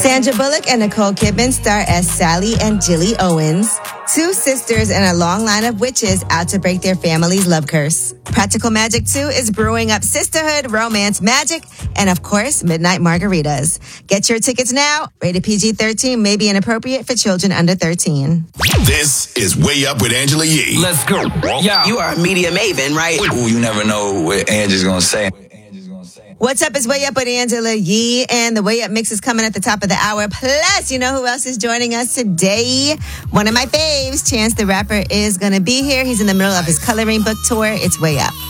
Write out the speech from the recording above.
Sandra Bullock and Nicole Kidman star as Sally and Jilly Owens, two sisters in a long line of witches out to break their family's love curse. Practical Magic 2 is brewing up sisterhood, romance, magic, and of course, midnight margaritas. Get your tickets now. Rated PG-13 may be inappropriate for children under 13. This is Way Up with Angela Yee. Let's go. Yeah. You are a media maven, right? Ooh, you never know what Angie's gonna say. What's up? It's Way Up with Angela Yee, and the Way Up mix is coming at the top of the hour. Plus, you know who else is joining us today? One of my faves, Chance the Rapper, is going to be here. He's in the middle of his coloring book tour. It's Way Up.